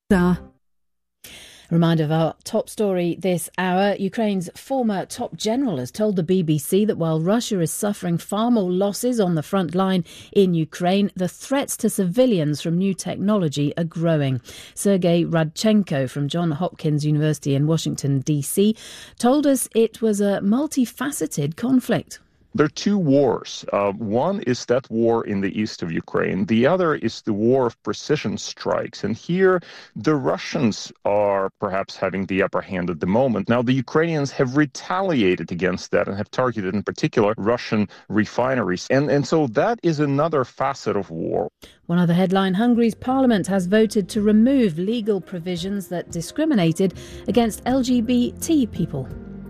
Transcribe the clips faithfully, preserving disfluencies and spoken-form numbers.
A reminder of our top story this hour. Ukraine's former top general has told the B B C that while Russia is suffering far more losses on the front line in Ukraine, the threats to civilians from new technology are growing. Sergei Radchenko from Johns Hopkins University in Washington, D C, told us it was a multifaceted conflict. There are two wars. Uh, one is that war in the east of Ukraine. The other is the war of precision strikes. And here, the Russians are perhaps having the upper hand at the moment. Now, the Ukrainians have retaliated against that and have targeted, in particular, Russian refineries. And, and so that is another facet of war. One other headline: Hungary's parliament has voted to remove legal provisions that discriminated against L G B T people.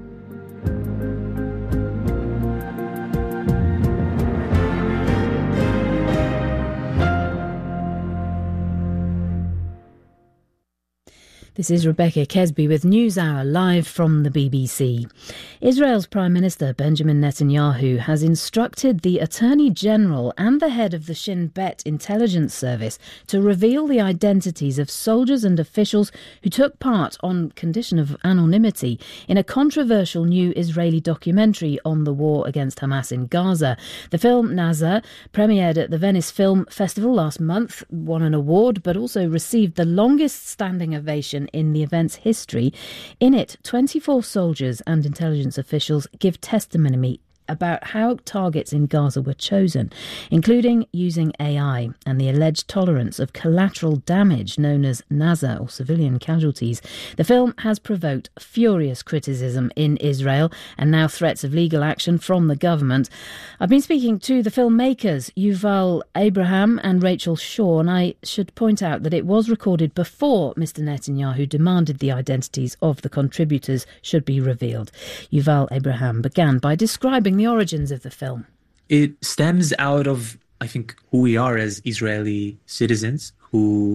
This is Rebecca Kesby with NewsHour live from the B B C. Israel's Prime Minister Benjamin Netanyahu has instructed the Attorney General and the head of the Shin Bet intelligence service to reveal the identities of soldiers and officials who took part, on condition of anonymity, in a controversial new Israeli documentary on the war against Hamas in Gaza. The film Nazar premiered at the Venice Film Festival last month, won an award, but also received the longest standing ovation in the event's history. In it, twenty-four soldiers and intelligence officials give testimony about how targets in Gaza were chosen, including using A I and the alleged tolerance of collateral damage known as Nazar, or civilian casualties. The film has provoked furious criticism in Israel and now threats of legal action from the government. I've been speaking to the filmmakers Yuval Abraham and Rachel Shaw, and I should point out that it was recorded before Mister Netanyahu demanded the identities of the contributors should be revealed. Yuval Abraham began by describing the origins of the film. It stems out of, I think, who we are as Israeli citizens who